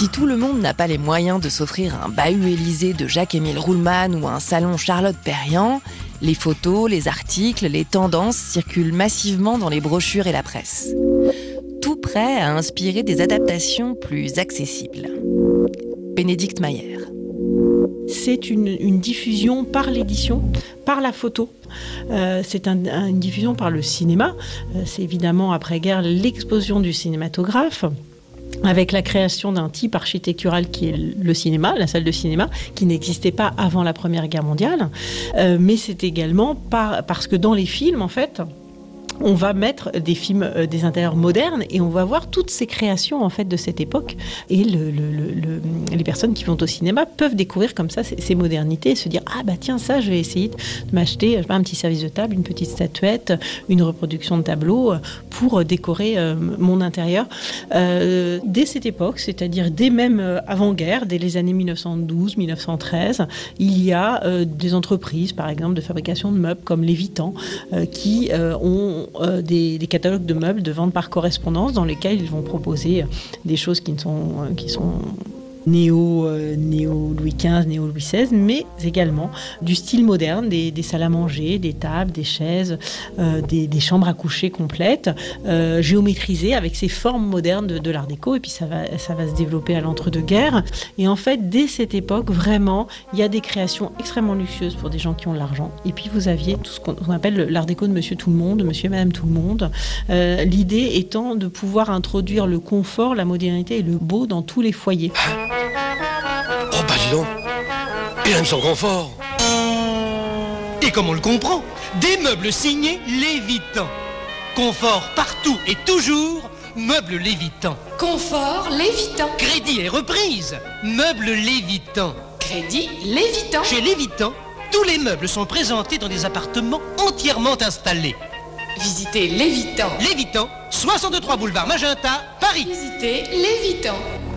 Si tout le monde n'a pas les moyens de s'offrir un bahut Élysée de Jacques-Émile Ruhlmann ou un salon Charlotte Perriand, les photos, les articles, les tendances circulent massivement dans les brochures et la presse. Tout prêt à inspirer des adaptations plus accessibles. Bénédicte Mayer. C'est une diffusion par l'édition, par la photo. C'est une diffusion par le cinéma. C'est évidemment après-guerre l'explosion du cinématographe, avec la création d'un type architectural qui est le cinéma, la salle de cinéma, qui n'existait pas avant la Première Guerre mondiale. Mais c'est également parce que dans les films, en fait, on va mettre des films, des intérieurs modernes, et on va voir toutes ces créations en fait de cette époque. Et les personnes qui vont au cinéma peuvent découvrir comme ça ces modernités et se dire ah bah tiens, ça je vais essayer de m'acheter un petit service de table, une petite statuette, une reproduction de tableau pour décorer mon intérieur. Dès cette époque, c'est-à-dire dès même avant-guerre, dès les années 1912-1913, il y a des entreprises, par exemple, de fabrication de meubles comme les Vitan, qui ont des catalogues de meubles de vente par correspondance dans lesquels ils vont proposer des choses qui sont néo-Louis XV, néo-Louis XVI, mais également du style moderne, des salles à manger, des tables, des chaises, des chambres à coucher complètes, géométrisées avec ces formes modernes de l'art déco. Et puis ça va se développer à l'entre-deux-guerres. Et en fait, dès cette époque, vraiment, il y a des créations extrêmement luxueuses pour des gens qui ont de l'argent. Et puis vous aviez tout ce qu'on appelle l'art déco de Monsieur Tout-le-Monde, Monsieur et Madame Tout-le-Monde. L'idée étant de pouvoir introduire le confort, la modernité et le beau dans tous les foyers. Oh bah dis donc, il aime son confort. Et comme on le comprend, des meubles signés Lévitan. Confort partout et toujours, meubles Lévitan. Confort Lévitan. Crédit et reprise, meubles Lévitan. Crédit Lévitan. Chez Lévitan, tous les meubles sont présentés dans des appartements entièrement installés. Visitez Lévitan. Lévitan, 63 boulevard Magenta, Paris. Visitez Lévitan.